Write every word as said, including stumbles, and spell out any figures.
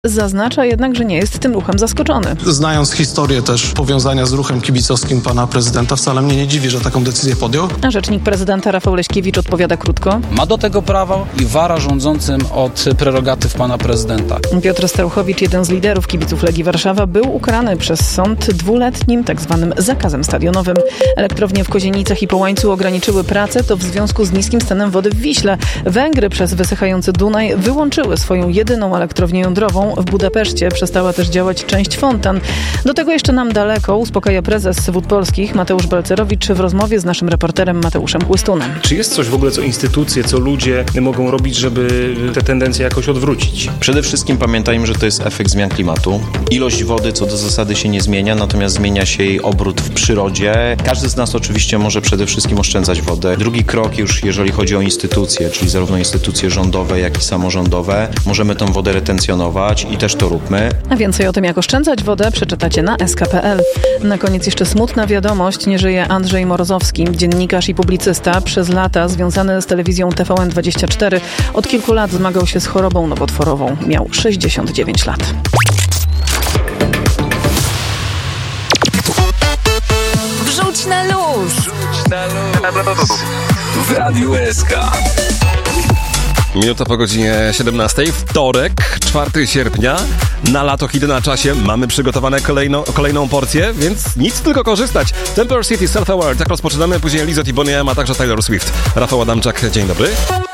Zaznacza jednak, że nie jest tym ruchem zaskoczony. Znając historię też powiązania z ruchem kibicowskim pana prezydenta, wcale mnie nie dziwi, że taką decyzję podjął. A rzecznik prezydenta Rafał Leśkiewicz odpowiada krótko. Ma do tego prawo i wara rządzącym od prerogatyw pana prezydenta. Piotr Stałchowicz, jeden z liderów kibiców Legii Warszawa, był ukarany przez sąd dwuletnim tak zwanym zakazem stadionowym. Elektrownie w Kozienicach i Połańcu ograniczyły pracę, to w związku z niskim stanem wody w Wiśle. Węgry przez wysychający Dunaj wyłączyły swoją jedyną elektrownię jądrową. W Budapeszcie przestała też działać część fontan. Do tego jeszcze nam daleko, uspokaja prezes Wód Polskich Mateusz Balcerowicz w rozmowie z naszym reporterem Mateuszem Chłystunem. Czy jest coś w ogóle, co instytucje, co ludzie mogą robić, żeby te tendencje jakoś odwrócić? Przede wszystkim pamiętajmy, że to jest efekt zmian klimatu. Ilość wody co do zasady się nie zmienia, natomiast zmienia się jej obrót w przyrodzie. Każdy z nas oczywiście może przede wszystkim oszczędzać wodę. Drugi krok już, jeżeli chodzi o instytucje, czyli zarówno instytucje rządowe, jak i samorządowe, możemy tą wodę retencjonować i też to róbmy. A więcej o tym, jak oszczędzać wodę, przeczytacie na es ka kropka pe el. Na koniec jeszcze smutna wiadomość. Nie żyje Andrzej Morozowski, dziennikarz i publicysta, przez lata związany z telewizją T V N dwadzieścia cztery. Od kilku lat zmagał się z chorobą nowotworową. Miał sześćdziesiąt dziewięć lat. Wrzuć na luz! Wrzuć na luz! W Radiu S K. Minuta po godzinie siedemnastej, wtorek, czwartego sierpnia. Na lato hity na czasie, mamy przygotowane kolejną, kolejną porcję, więc nic, tylko korzystać. Temper City, Self-Aware, tak rozpoczynamy, później Lizzo i Bonnie M, a także Taylor Swift. Rafał Adamczak, dzień dobry.